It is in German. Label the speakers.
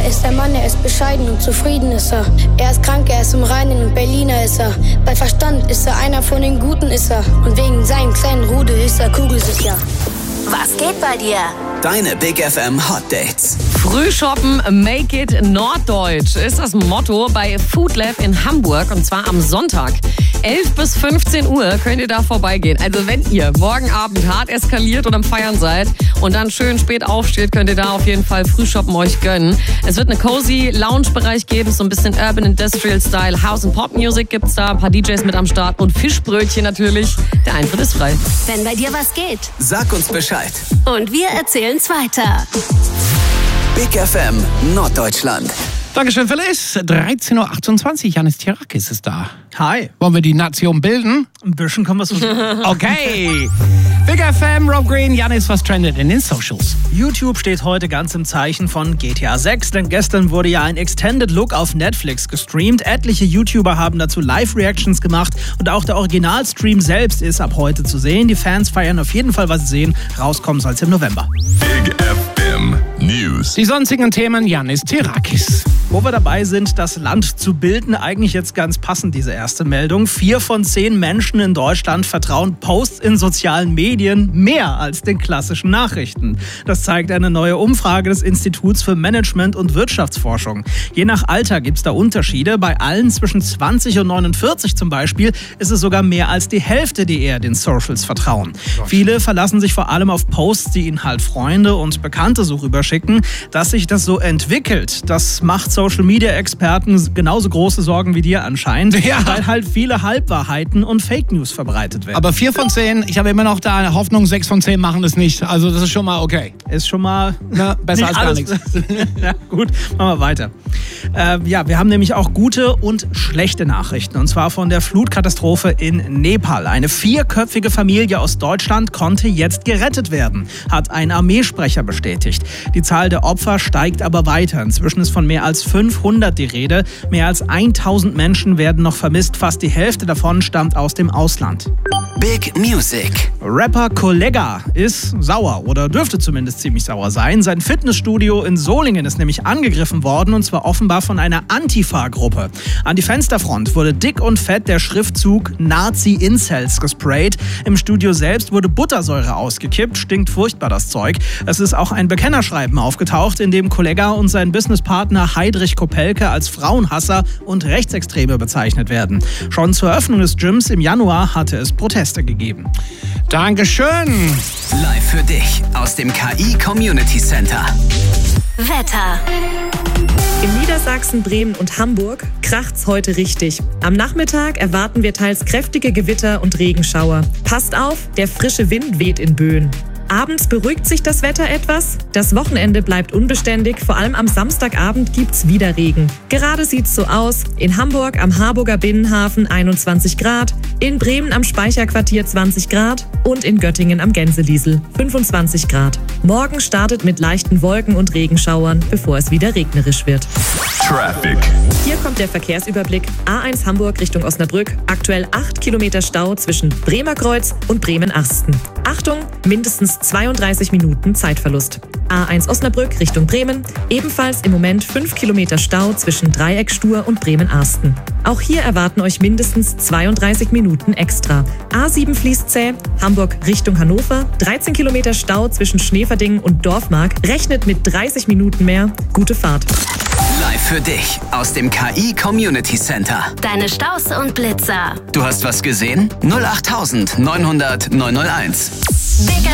Speaker 1: Er ist der Mann, er ist bescheiden und zufrieden ist er. Er ist krank, er ist im Reinen und Berliner ist er. Bei Verstand ist er einer von den Guten ist er. Und wegen seinem kleinen Rudel ist er kugelsicher.
Speaker 2: Was geht bei dir?
Speaker 3: Deine Big FM Hot Dates.
Speaker 4: Frühshoppen, make it norddeutsch ist das Motto bei Food Lab in Hamburg und zwar am Sonntag. 11 bis 15 Uhr könnt ihr da vorbeigehen. Also wenn ihr morgen Abend hart eskaliert und am Feiern seid und dann schön spät aufsteht, könnt ihr da auf jeden Fall Frühshoppen euch gönnen. Es wird eine cozy Lounge-Bereich geben, so ein bisschen Urban Industrial Style. House- und Pop-Music gibt's da, ein paar DJs mit am Start und Fischbrötchen natürlich. Der Eintritt ist frei.
Speaker 2: Wenn bei dir was geht.
Speaker 3: Sag uns Bescheid.
Speaker 2: Und wir erzählen's weiter.
Speaker 3: Big FM Norddeutschland.
Speaker 5: Dankeschön, Phyllis. 13.28 Uhr, Janis Tirakis ist da.
Speaker 6: Hi.
Speaker 5: Wollen wir die Nation bilden?
Speaker 6: Ein bisschen können wir so.
Speaker 5: Okay. Big FM, Rob Green, Janis, was trendet in den Socials?
Speaker 6: YouTube steht heute ganz im Zeichen von GTA 6, denn gestern wurde ja ein Extended Look auf Netflix gestreamt. Etliche YouTuber haben dazu Live-Reactions gemacht und auch der Originalstream selbst ist ab heute zu sehen. Die Fans feiern auf jeden Fall, was sie sehen. Rauskommen soll es im November.
Speaker 7: Big FM News.
Speaker 5: Die sonstigen Themen, Janis Tirakis.
Speaker 6: Wo wir dabei sind, das Land zu bilden, eigentlich jetzt ganz passend, diese erste Meldung. 4 von 10 Menschen in Deutschland vertrauen Posts in sozialen Medien mehr als den klassischen Nachrichten. Das zeigt eine neue Umfrage des Instituts für Management und Wirtschaftsforschung. Je nach Alter gibt es da Unterschiede. Bei allen zwischen 20 und 49 zum Beispiel ist es sogar mehr als die Hälfte, die eher den Socials vertrauen. Viele verlassen sich vor allem auf Posts, die ihnen halt Freunde und Bekannte so rüberschicken. Dass sich das so entwickelt, das macht Social-Media-Experten genauso große Sorgen wie dir anscheinend, weil halt viele Halbwahrheiten und Fake News verbreitet werden.
Speaker 5: Aber 4 von 10, ich habe immer noch da Hoffnung, 6 von 10 machen das nicht. Also das ist schon mal okay.
Speaker 6: Ist schon mal
Speaker 5: besser als gar nichts.
Speaker 6: Ja, gut, machen wir weiter. Wir haben nämlich auch gute und schlechte Nachrichten. Und zwar von der Flutkatastrophe in Nepal. Eine 4-köpfige Familie aus Deutschland konnte jetzt gerettet werden, hat ein Armeesprecher bestätigt. Die Zahl der Opfer steigt aber weiter. Inzwischen ist von mehr als 500 die Rede. Mehr als 1000 Menschen werden noch vermisst. Fast die Hälfte davon stammt aus dem Ausland.
Speaker 3: Big Music.
Speaker 6: Rapper Kollegah ist sauer oder dürfte zumindest ziemlich sauer sein. Sein Fitnessstudio in Solingen ist nämlich angegriffen worden und zwar offenbar von einer Antifa-Gruppe. An die Fensterfront wurde dick und fett der Schriftzug Nazi-Incels gesprayt. Im Studio selbst wurde Buttersäure ausgekippt. Stinkt furchtbar das Zeug. Es ist auch ein Bekennerschreiben aufgetaucht, in dem Kollegah und sein Businesspartner Heidrich Kopelke als Frauenhasser und Rechtsextreme bezeichnet werden. Schon zur Eröffnung des Gyms im Januar hatte es Proteste gegeben.
Speaker 5: Dankeschön.
Speaker 3: Live für dich aus dem KI Community Center.
Speaker 2: Wetter.
Speaker 8: In Niedersachsen, Bremen und Hamburg kracht's heute richtig. Am Nachmittag erwarten wir teils kräftige Gewitter und Regenschauer. Passt auf, der frische Wind weht in Böen. Abends beruhigt sich das Wetter etwas. Das Wochenende bleibt unbeständig. Vor allem am Samstagabend gibt's wieder Regen. Gerade sieht's so aus. In Hamburg am Harburger Binnenhafen 21 Grad, in Bremen am Speicherquartier 20 Grad und in Göttingen am Gänseliesel 25 Grad. Morgen startet mit leichten Wolken und Regenschauern, bevor es wieder regnerisch wird.
Speaker 7: Traffic.
Speaker 8: Hier kommt der Verkehrsüberblick. A1 Hamburg Richtung Osnabrück. Aktuell 8 Kilometer Stau zwischen Bremerkreuz und Bremen-Asten. Achtung, mindestens 32 Minuten Zeitverlust. A1 Osnabrück Richtung Bremen. Ebenfalls im Moment 5 Kilometer Stau zwischen Dreieckstur und Bremen-Asten. Auch hier erwarten euch mindestens 32 Minuten extra. A7 fließt zäh. Hamburg Richtung Hannover. 13 Kilometer Stau zwischen Schneverdingen und Dorfmark. Rechnet mit 30 Minuten mehr. Gute Fahrt.
Speaker 3: Live für dich aus dem KI Community Center.
Speaker 2: Deine Staus und Blitzer.
Speaker 3: Du hast was gesehen? 08900 901.
Speaker 2: Big